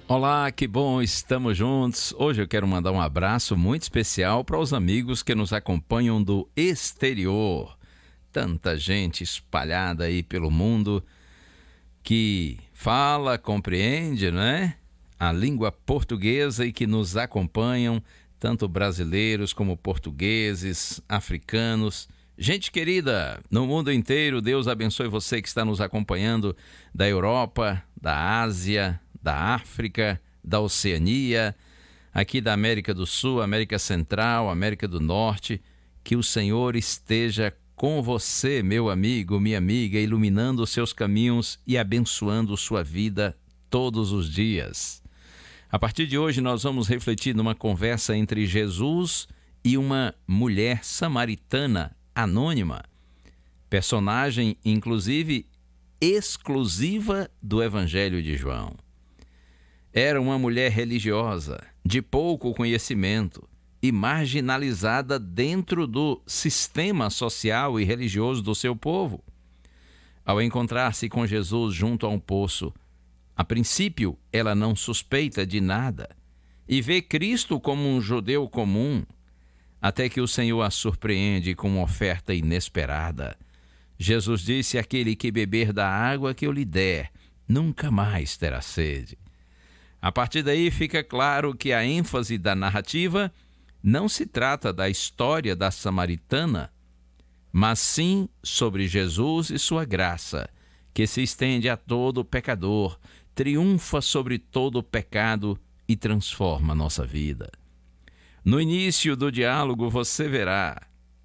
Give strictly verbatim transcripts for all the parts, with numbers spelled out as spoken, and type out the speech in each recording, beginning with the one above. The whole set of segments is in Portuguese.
Olá, que bom, estamos juntos. Hoje eu quero mandar um abraço muito especial para os amigos que nos acompanham do exterior. Tanta gente espalhada aí pelo mundo que fala, compreende, né? A língua portuguesa e que nos acompanham, tanto brasileiros como portugueses, africanos. Gente querida, no mundo inteiro, Deus abençoe você que está nos acompanhando da Europa, da Ásia, da África, da Oceania, aqui da América do Sul, América Central, América do Norte. Que o Senhor esteja com você, meu amigo, minha amiga, iluminando os seus caminhos e abençoando sua vida todos os dias. A partir de hoje nós vamos refletir numa conversa entre Jesus e uma mulher samaritana anônima, personagem inclusive exclusiva do Evangelho de João. Era uma mulher religiosa, de pouco conhecimento e marginalizada dentro do sistema social e religioso do seu povo. Ao encontrar-se com Jesus junto a um poço, a princípio ela não suspeita de nada e vê Cristo como um judeu comum, até que o Senhor a surpreende com uma oferta inesperada. Jesus disse: aquele que beber da água que eu lhe der, nunca mais terá sede. A partir daí fica claro que a ênfase da narrativa não se trata da história da samaritana, mas sim sobre Jesus e sua graça, que se estende a todo pecador, triunfa sobre todo pecado e transforma a nossa vida. No início do diálogo você verá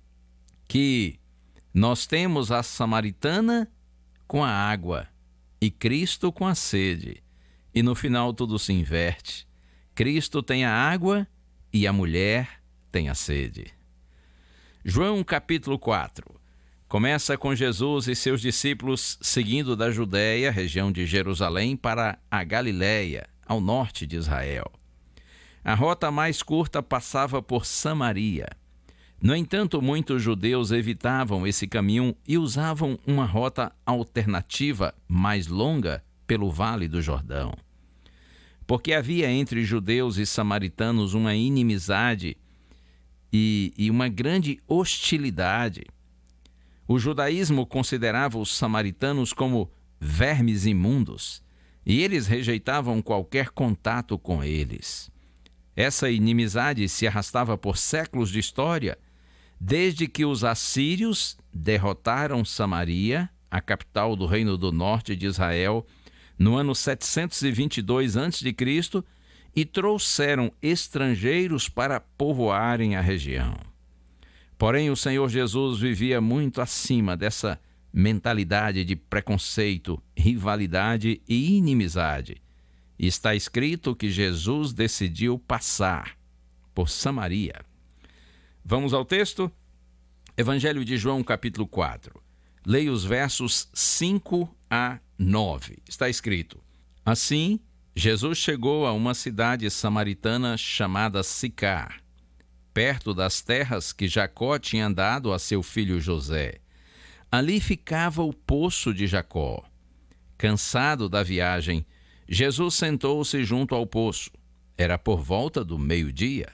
que nós temos a samaritana com a água e Cristo com a sede. E no final tudo se inverte. Cristo tem a água e a mulher tem a sede. João capítulo quatro começa com Jesus e seus discípulos seguindo da Judéia, região de Jerusalém, para a Galiléia, ao norte de Israel. A rota mais curta passava por Samaria. No entanto, muitos judeus evitavam esse caminho e usavam uma rota alternativa mais longa pelo Vale do Jordão. Porque havia entre judeus e samaritanos uma inimizade e, e uma grande hostilidade. O judaísmo considerava os samaritanos como vermes imundos e eles rejeitavam qualquer contato com eles. Essa inimizade se arrastava por séculos de história, desde que os assírios derrotaram Samaria, a capital do Reino do Norte de Israel, no ano setecentos e vinte e dois antes de Cristo, e trouxeram estrangeiros para povoarem a região. Porém, o Senhor Jesus vivia muito acima dessa mentalidade de preconceito, rivalidade e inimizade. E está escrito que Jesus decidiu passar por Samaria. Vamos ao texto? Evangelho de João, capítulo quatro. Leia os versos cinco a nove. Está escrito: assim, Jesus chegou a uma cidade samaritana chamada Sicar, perto das terras que Jacó tinha dado a seu filho José. Ali ficava o poço de Jacó. Cansado da viagem, Jesus sentou-se junto ao poço. Era por volta do meio-dia.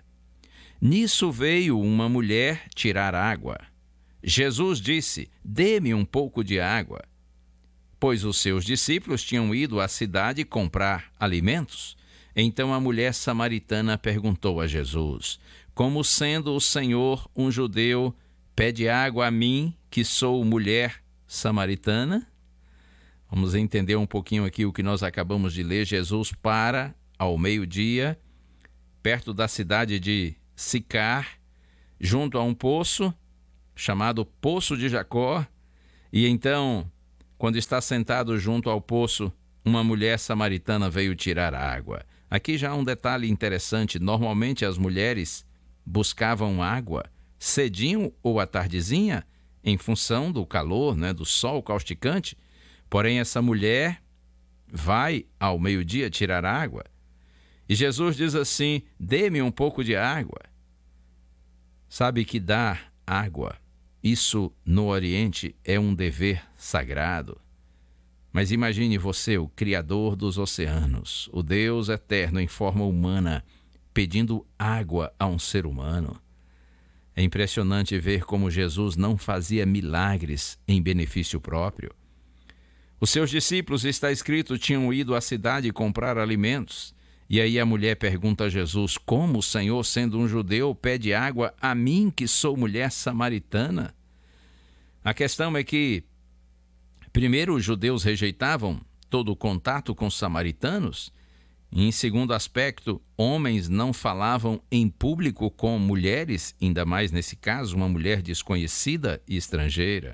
Nisso veio uma mulher tirar água. Jesus disse: dê-me um pouco de água. Pois os seus discípulos tinham ido à cidade comprar alimentos. Então a mulher samaritana perguntou a Jesus: como sendo o Senhor um judeu, pede água a mim, que sou mulher samaritana? Vamos entender um pouquinho aqui o que nós acabamos de ler. Jesus para ao meio-dia, perto da cidade de Sicar, junto a um poço, chamado Poço de Jacó, e então, quando está sentado junto ao poço, uma mulher samaritana veio tirar água. Aqui já há um detalhe interessante: normalmente as mulheres buscavam água cedinho ou à tardezinha, em função do calor, né, do sol causticante. Porém, essa mulher vai ao meio-dia tirar água. E Jesus diz assim: dê-me um pouco de água. Sabe que dar água, isso no Oriente é um dever sagrado. Mas imagine você, o Criador dos oceanos, o Deus eterno em forma humana, pedindo água a um ser humano. É impressionante ver como Jesus não fazia milagres em benefício próprio. Os seus discípulos, está escrito, tinham ido à cidade comprar alimentos. E aí a mulher pergunta a Jesus: como o Senhor, sendo um judeu, pede água a mim, que sou mulher samaritana? A questão é que, primeiro, os judeus rejeitavam todo o contato com os samaritanos. E, em segundo aspecto, homens não falavam em público com mulheres, ainda mais nesse caso, uma mulher desconhecida e estrangeira.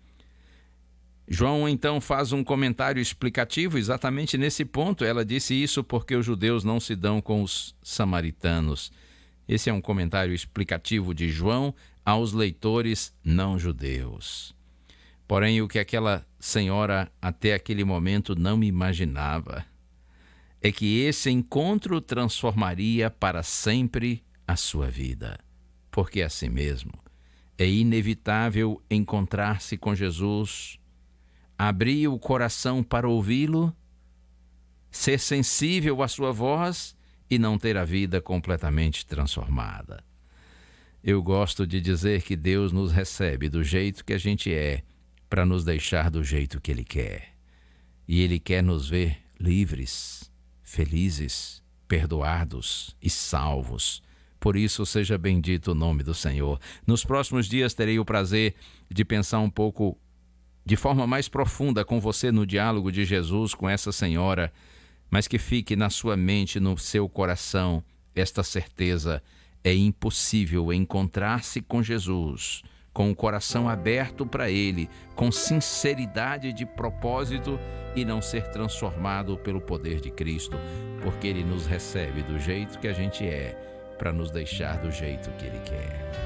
João então faz um comentário explicativo exatamente nesse ponto. Ela disse isso porque os judeus não se dão com os samaritanos. Esse é um comentário explicativo de João aos leitores não judeus. Porém, o que aquela senhora até aquele momento não imaginava é que esse encontro transformaria para sempre a sua vida. Porque assim mesmo, é inevitável encontrar-se com Jesus, abrir o coração para ouvi-lo, ser sensível à sua voz e não ter a vida completamente transformada. Eu gosto de dizer que Deus nos recebe do jeito que a gente é, para nos deixar do jeito que Ele quer. E Ele quer nos ver livres, felizes, perdoados e salvos. Por isso, seja bendito o nome do Senhor. Nos próximos dias terei o prazer de pensar um pouco de forma mais profunda com você no diálogo de Jesus com essa senhora, mas que fique na sua mente, no seu coração, esta certeza: é impossível encontrar-se com Jesus com o coração aberto para Ele, com sinceridade de propósito e não ser transformado pelo poder de Cristo, porque Ele nos recebe do jeito que a gente é, para nos deixar do jeito que Ele quer.